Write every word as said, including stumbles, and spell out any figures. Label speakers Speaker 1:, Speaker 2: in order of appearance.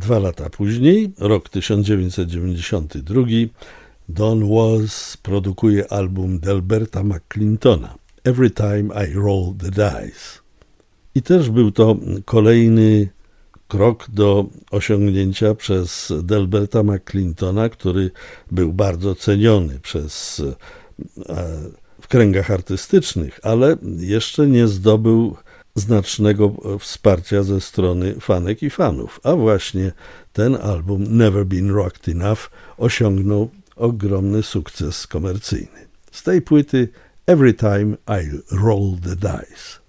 Speaker 1: Dwa lata później, rok tysiąc dziewięćset dziewięćdziesiąty drugi, Don Was produkuje album Delberta McClintona Every Time I Roll the Dice. I też był to kolejny krok do osiągnięcia przez Delberta McClintona, który był bardzo ceniony przez w kręgach artystycznych, ale jeszcze nie zdobył znacznego wsparcia ze strony fanek i fanów, a właśnie ten album Never Been Rocked Enough osiągnął ogromny sukces komercyjny. Z tej płyty Every Time I Roll the Dice.